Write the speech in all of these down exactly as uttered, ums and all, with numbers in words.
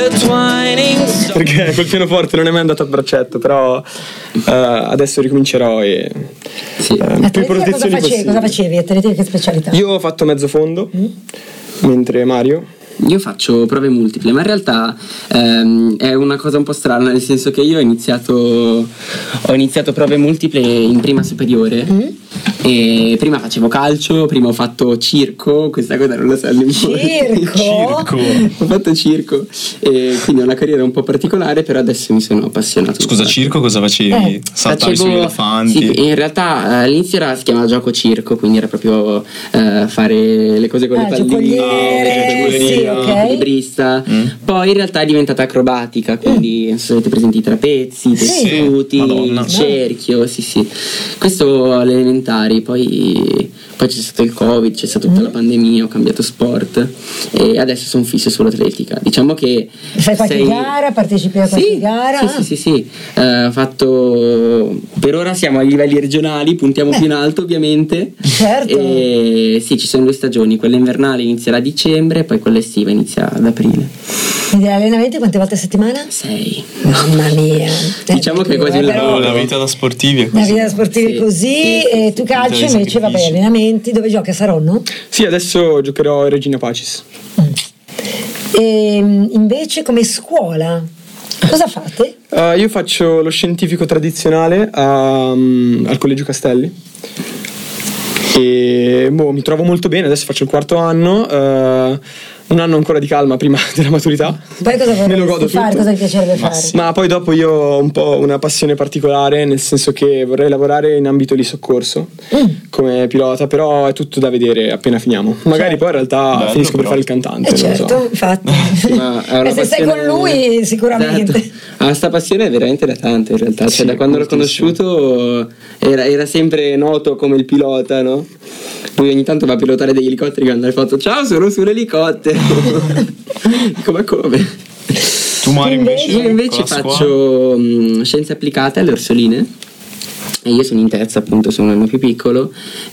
Perché col pianoforte non è mai andato a braccetto, però uh, adesso ricomincerò e sì. uh, più cosa facevi? Cosa facevi? Atletica che specialità? Io ho fatto mezzo fondo, mm. mentre Mario? Io faccio prove multiple, ma in realtà ehm, è una cosa un po' strana, nel senso che io ho iniziato ho iniziato prove multiple in prima superiore. Mm. E prima facevo calcio, prima ho fatto circo, questa cosa non lo sa nemmeno. Circo? Circo. Ho fatto circo e quindi è una carriera un po' particolare, però adesso mi sono appassionato. Scusa, circo cosa facevi? Eh. Saltavi Facevo, sugli elefanti? Sì, in realtà all'inizio era, si chiamava gioco circo, quindi era proprio eh, fare le cose con ah, le palline, eh, sì, okay. librista. Mm. Poi in realtà è diventata acrobatica, quindi mm. non so se avete presenti i trapezzi, i tessuti, sì. il cerchio, sì sì. Questo alle elementari. Poi, poi c'è stato il Covid, c'è stata tutta mm. la pandemia, ho cambiato sport e adesso sono fisso sull'atletica. Diciamo che fai qualche sei... gara, partecipi a qualche sì, gara? Sì, sì, sì, sì. Uh, ho fatto per ora siamo ai livelli regionali, puntiamo più in alto ovviamente. Certo. E sì, ci sono due stagioni, quella invernale inizierà a dicembre e poi quella estiva inizia ad aprile. Quindi allenamenti quante volte a settimana? Sei. Mamma mia. Diciamo che è quasi però la vita da sportivi è così. La vita da sportivi è così, sì, e tu calcio invece, vabbè, allenamenti. Dove giochi? A Saronno? Sì, adesso giocherò a Regina Pacis. Mm. E invece come scuola cosa fate? Uh, io faccio lo scientifico tradizionale a, um, al Collegio Castelli e boh, mi trovo molto bene, adesso faccio il quarto anno. Uh, un anno ancora di calma prima della maturità. Poi cosa vorresti fare? Cosa ti piacerebbe ma fare? Sì. Ma poi dopo io ho un po' una passione particolare, nel senso che vorrei lavorare in ambito di soccorso mm. come pilota, però è tutto da vedere appena finiamo. Magari certo. poi in realtà bello, finisco però. per fare il cantante. Eh certo, so. infatti. Ma e se sei con lui sicuramente. Certo. Ah, sta passione è veramente da tanto in realtà, cioè sì, da quando l'ho conosciuto era, era sempre noto come il pilota, no? Lui ogni tanto va a pilotare degli elicotteri quando hai fatto ciao sono sull'elicottero. come come? Tu Mario invece? Io invece faccio um, scienze applicate alle Orsoline e io sono in terza, appunto, sono un anno più piccolo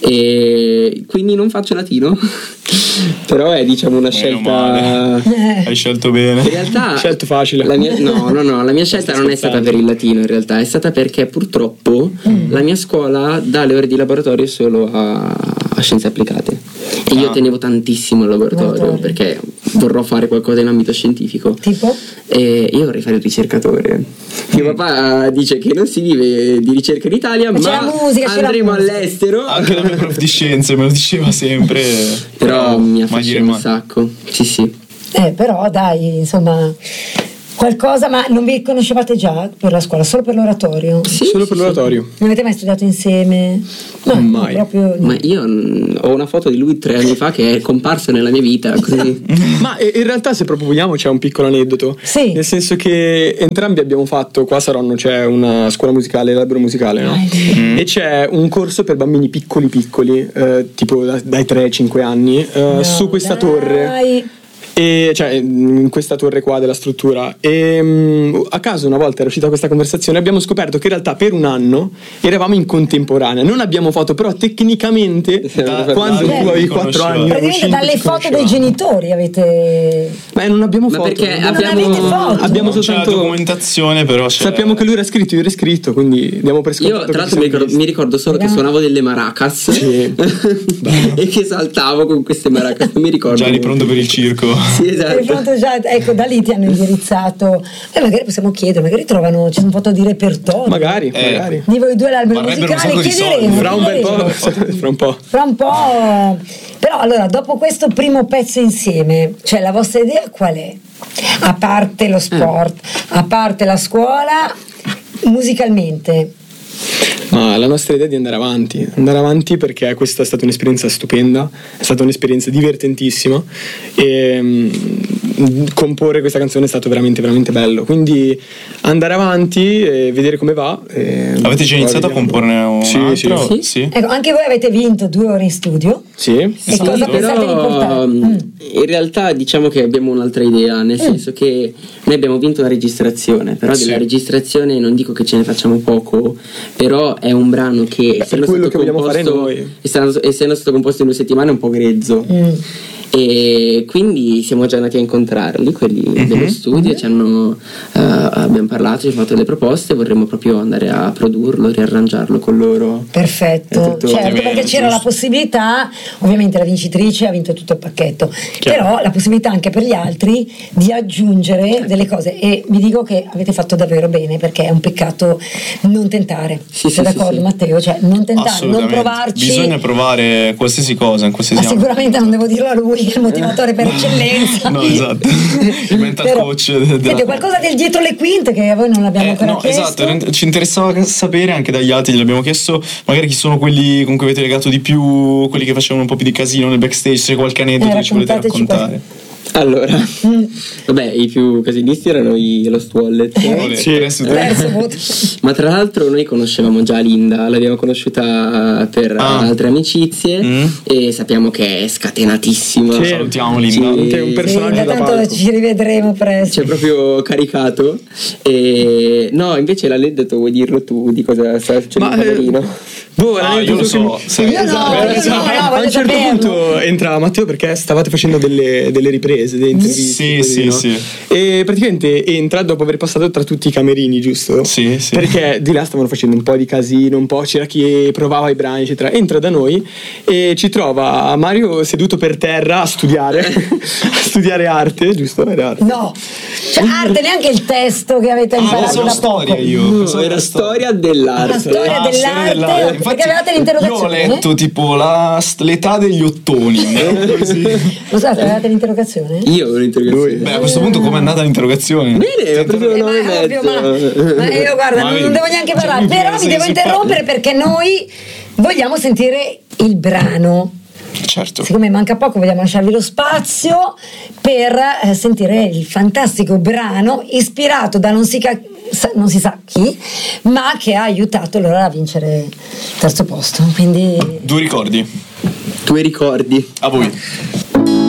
e quindi non faccio latino. Però è diciamo una Meno scelta eh. Hai scelto bene. In realtà hai scelto facile. La mia, no no no la mia scelta non è stata per il latino, in realtà è stata perché purtroppo mm. la mia scuola dà le ore di laboratorio solo a, a scienze applicate e ah. io tenevo tantissimo il laboratorio, laboratorio perché vorrò fare qualcosa in ambito scientifico, tipo? E io vorrei fare il ricercatore. Mio mm. papà dice che non si vive di ricerca in Italia, ma, ma musica, andremo all'estero. Anche la mia prof di scienze me lo diceva sempre. Però mi affascina un sacco. Sì, sì. Eh, però dai, insomma, qualcosa, ma non vi conoscevate già per la scuola, solo per l'oratorio? Sì, solo per l'oratorio. Non avete mai studiato insieme? No, mai. Proprio... Ma io ho una foto di lui tre anni fa che è comparso nella mia vita, così. Ma in realtà, se proprio vogliamo, c'è un piccolo aneddoto. Sì. Nel senso che entrambi abbiamo fatto, qua a Saronno c'è una scuola musicale, l'albero musicale, no? Mm. E c'è un corso per bambini piccoli piccoli, eh, tipo da, dai tre ai cinque anni, eh, no, su questa dai. torre. E cioè in questa torre qua della struttura e um, a caso una volta era uscita questa conversazione, abbiamo scoperto che in realtà per un anno eravamo in contemporanea, non abbiamo foto, però tecnicamente da, quando tu avevi quattro anni praticamente dalle foto dei genitori avete ma non abbiamo ma foto perché non abbiamo, foto. abbiamo non soltanto c'è la documentazione, però c'è... sappiamo che lui era scritto, io ero scritto, quindi diamo per scontato. Io tra l'altro mi ricordo, mi ricordo solo che suonavo delle maracas sì. e che saltavo con queste maracas, non mi ricordo già eri pronto per il circo. Sì, esatto. Già, ecco, da lì ti hanno indirizzato e eh, magari possiamo chiedere, magari trovano, ci sono foto di repertorio magari, eh, magari di voi due l'albero musicale, chiederemo fra un bel po', fra un po' fra un po'. Però allora dopo questo primo pezzo insieme, cioè la vostra idea qual è? A parte lo sport, a parte la scuola, musicalmente? Ma la nostra idea è di andare avanti, andare avanti perché questa è stata un'esperienza stupenda, è stata un'esperienza divertentissima e um, comporre questa canzone è stato veramente veramente bello, quindi andare avanti e vedere come va. E avete già iniziato a comporne un sì, altro? Sì. Sì. Ecco, anche voi avete vinto due ore in studio. Sì. E sì, cosa pensate di portare? Mm. In realtà diciamo che abbiamo un'altra idea, nel mm. senso che noi abbiamo vinto la registrazione, però sì. della registrazione non dico che ce ne facciamo poco, però è un brano che Beh, essendo, stato che composto, fare noi. Essendo, essendo stato composto in due settimane è un po' grezzo. Mm. e quindi siamo già andati a incontrarli, quelli Mhm. dello studio, ci hanno, eh, abbiamo parlato, ci hanno fatto delle proposte, vorremmo proprio andare a produrlo, riarrangiarlo con loro. Perfetto, È tutto- certo, Ovviamente, perché c'era giusto. la possibilità, ovviamente la vincitrice ha vinto tutto il pacchetto, Chiaro. però la possibilità anche per gli altri di aggiungere delle cose, e vi dico che avete fatto davvero bene, perché è un peccato non tentare. Sì, Sei sì, d'accordo, sì, sì. Matteo? Cioè non tentare, non Assolutamente. provarci. Bisogna provare qualsiasi cosa in qualsiasi Ma ambito. sicuramente non devo dirlo a lui, che è il motivatore per eccellenza. No, esatto. Il mental Però, coach de- della- senti, qualcosa del dietro le quinte che a voi non abbiamo Eh, ancora no, chiesto. esatto, ci interessava sapere anche dagli altri, gliel'abbiamo chiesto magari chi sono quelli con cui avete legato di più, quelli che facevano un po' più di casino nel backstage, se qualche aneddoto Eh, che ci volete raccontateci raccontare. Allora, Mm. vabbè, i più casinisti erano i Lost Wallet. Volete, Sì. tre su tre. Terzo voto. Ma tra l'altro noi conoscevamo già Linda, l'abbiamo conosciuta per Ah. altre amicizie Mm. e sappiamo che è scatenatissima. Sì. Salutiamo Linda. Sì. È un Sì, personaggio da tanto palco. ci rivedremo presto. Ci è proprio caricato. E no, invece l'aneddoto vuoi dirlo tu di cosa sta succedendo Ma, in eh, camerino? Boh, Ah, l'aneddoto io lo che so, mi- sai. Io no, Esatto, io no, esatto. no, A voglio un certo saperlo. punto entra Matteo perché stavate facendo delle, delle riprese, delle interviste. Sì, così, sì, no? sì. E praticamente entra dopo aver passato tra tutti i camerini, giusto? Sì, sì. Perché di là stavano facendo un po' di casino, un po' c'era chi provava i brani, eccetera. Entra da noi e ci trova Mario seduto per terra a studiare, a studiare arte, giusto? Era arte. No, cioè arte, neanche il testo che avete Ah, imparato pensavo da storia poco. io. No, pensavo era era storia La dell'arte. storia Ah, dell'arte, storia perché Infatti, avevate io ho l'interrogazione. letto tipo la, l'età degli ottoni. no? Così. Scusate, avevate l'interrogazione? Io avevo l'interrogazione. Beh, a questo punto com'è andata l'interrogazione? Bene, ho preso Eh, nove ma, e è ovvio, ma, mezzo. ma io guarda, Ma non, vedi, non devo neanche cioè, parlare, mi però pensi vi devo si interrompere parla. perché noi vogliamo sentire il brano. Certo. Siccome manca poco, vogliamo lasciarvi lo spazio per eh, sentire il fantastico brano ispirato da non si, ca- sa- non si sa chi, ma che ha aiutato loro a vincere il terzo posto. Quindi Due ricordi. Due ricordi. A voi.